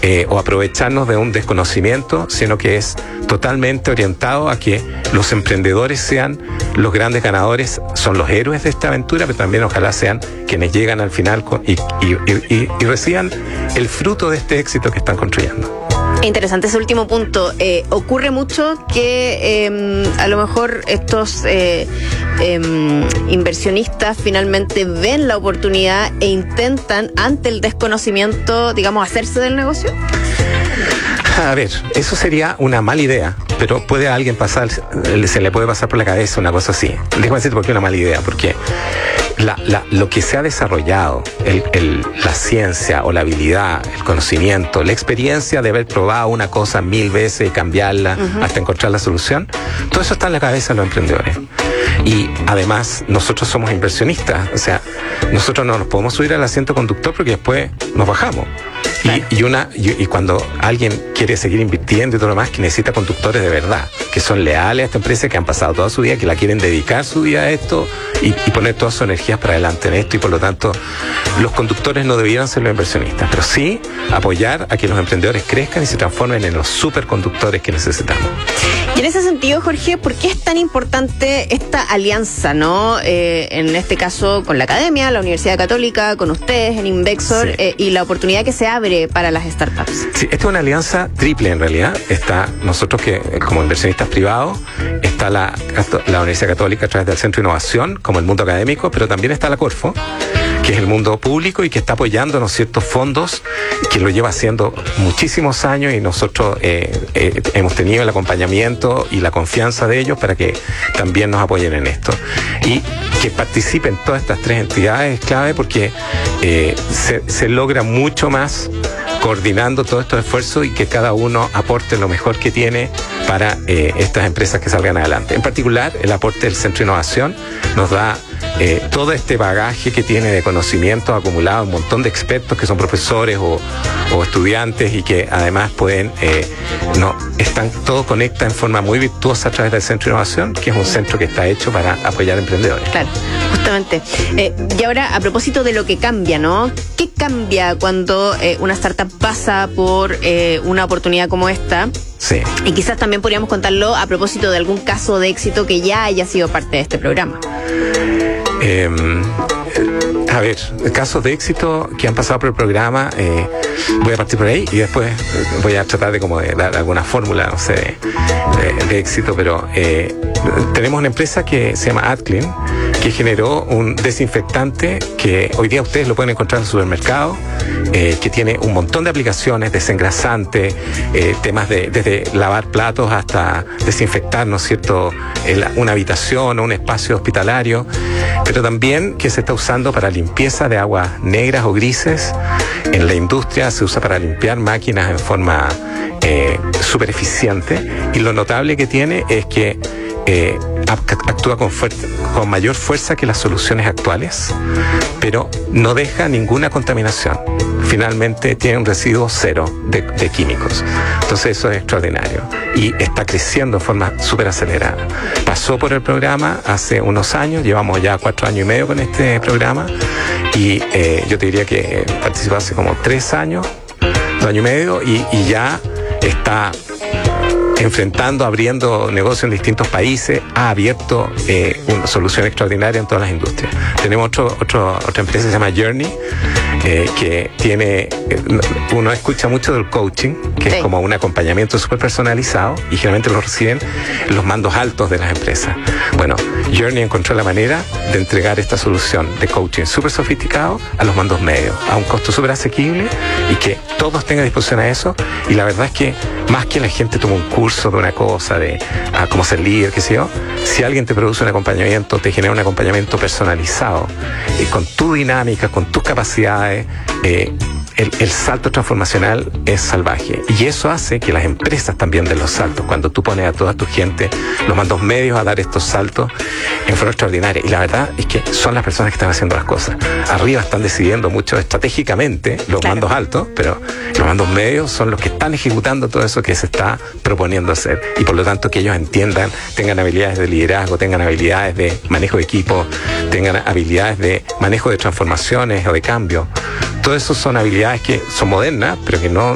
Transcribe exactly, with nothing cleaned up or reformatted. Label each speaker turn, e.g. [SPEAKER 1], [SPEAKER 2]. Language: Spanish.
[SPEAKER 1] eh, o aprovecharnos de un desconocimiento, sino que es totalmente orientado a que los emprendedores sean los grandes ganadores, son los héroes de esta aventura, pero también ojalá sean quienes llegan al final con, y, y, y, y reciban el fruto de este éxito que están construyendo.
[SPEAKER 2] Interesante ese último punto. Eh, ocurre mucho que eh, a lo mejor estos eh, eh, inversionistas finalmente ven la oportunidad e intentan, ante el desconocimiento, digamos, hacerse del negocio.
[SPEAKER 1] A ver, eso sería una mala idea, pero puede a alguien pasar, se le puede pasar por la cabeza una cosa así. Déjame decirte por qué una mala idea, porque la, la, lo que se ha desarrollado, el, el, la ciencia o la habilidad, el conocimiento, la experiencia de haber probado una cosa mil veces y cambiarla uh-huh. hasta encontrar la solución, todo eso está en la cabeza de los emprendedores. Y además nosotros somos inversionistas, o sea, nosotros no nos podemos subir al asiento conductor porque después nos bajamos. Y, y, una, y, y cuando alguien quiere seguir invirtiendo y todo lo demás, que necesita conductores de verdad, que son leales a esta empresa, que han pasado toda su vida, que la quieren dedicar su vida a esto y, y poner todas sus energías para adelante en esto, y por lo tanto los conductores no debieran ser los inversionistas, pero sí apoyar a que los emprendedores crezcan y se transformen en los superconductores que necesitamos.
[SPEAKER 2] Y en ese sentido, Jorge, ¿por qué es tan importante esta alianza, no? Eh, en este caso con la academia, la Universidad Católica, con ustedes en Invexor, sí. eh, y la oportunidad que se abre para las startups.
[SPEAKER 1] Sí, esta es una alianza triple en realidad. Está nosotros que como inversionistas privados, está la, la Universidad Católica a través del Centro de Innovación, como el mundo académico, pero también está la Corfo, que es el mundo público y que está apoyándonos ciertos fondos, que lo lleva haciendo muchísimos años, y nosotros eh, eh, hemos tenido el acompañamiento y la confianza de ellos para que también nos apoyen en esto. Y que participen todas estas tres entidades es clave, porque eh, se, se logra mucho más coordinando todos estos esfuerzos y que cada uno aporte lo mejor que tiene para eh, estas empresas que salgan adelante. En particular, el aporte del Centro de Innovación nos da eh, todo este bagaje que tiene de conocimientos acumulados, un montón de expertos que son profesores o, o estudiantes, y que además pueden, eh, no, están, todo conecta en forma muy virtuosa a través del Centro de Innovación, que es un centro que está hecho para apoyar emprendedores.
[SPEAKER 2] Claro, justamente. Eh, y ahora, a propósito de lo que cambia, ¿no? ¿Qué cambia cuando eh, una startup pasa por eh, una oportunidad como esta?
[SPEAKER 1] Sí.
[SPEAKER 2] Y quizás también podríamos contarlo a propósito de algún caso de éxito que ya haya sido parte de este programa.
[SPEAKER 1] Eh, a ver, casos de éxito que han pasado por el programa, eh, voy a partir por ahí y después voy a tratar de como de dar alguna fórmula, no sé, de, de, de éxito, pero eh, tenemos una empresa que se llama AdClean, que generó un desinfectante que hoy día ustedes lo pueden encontrar en el supermercado, eh, que tiene un montón de aplicaciones, desengrasante, eh, temas de desde lavar platos hasta desinfectar, ¿no es cierto?, el, una habitación o un espacio hospitalario, pero también que se está usando para limpieza de aguas negras o grises. En la industria se usa para limpiar máquinas en forma eh, súper eficiente, y lo notable que tiene es que Eh, actúa con, fuerte, con mayor fuerza que las soluciones actuales, pero no deja ninguna contaminación. Finalmente tiene un residuo cero de, de químicos. Entonces eso es extraordinario y está creciendo de forma súper acelerada. Pasó por el programa hace unos años, llevamos ya cuatro años y medio con este programa, y eh, yo te diría que participó hace como tres años, dos años y medio, y, y ya está enfrentando, abriendo negocios en distintos países, ha abierto eh, una solución extraordinaria en todas las industrias. Tenemos otro, otro, otra empresa que se llama Journey, eh, que tiene, uno escucha mucho del coaching, que sí. es como un acompañamiento súper personalizado, y generalmente lo reciben los mandos altos de las empresas. Bueno, Journey encontró la manera de entregar esta solución de coaching súper sofisticado a los mandos medios, a un costo súper asequible, y que todos tengan disposición a eso. Y la verdad es que más que la gente toma un curso de una cosa, de a cómo ser líder, qué sé yo, si alguien te produce un acompañamiento, te genera un acompañamiento personalizado, eh, con tu dinámica, con tus capacidades, eh, el, el salto transformacional es salvaje. Y eso hace que las empresas también den los saltos. Cuando tú pones a toda tu gente, los mandos medios, a dar estos saltos en forma extraordinaria. Y la verdad es que son las personas que están haciendo las cosas. Arriba están decidiendo mucho estratégicamente los claro. mandos altos, pero los mandos medios son los que están ejecutando todo eso que se está proponiendo hacer. Y por lo tanto que ellos entiendan, tengan habilidades de liderazgo, tengan habilidades de manejo de equipo, tengan habilidades de manejo de transformaciones o de cambio. Todo eso son habilidades que son modernas, pero que no